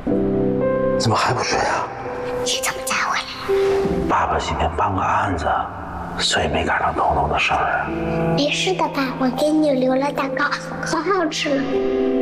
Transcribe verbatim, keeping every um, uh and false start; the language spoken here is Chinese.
怎么还不睡啊？ 你怎么才回来？ 爸爸今天办个案子，所以没赶上彤彤的生日。 没事的，爸，我给你留了蛋糕，可好吃了。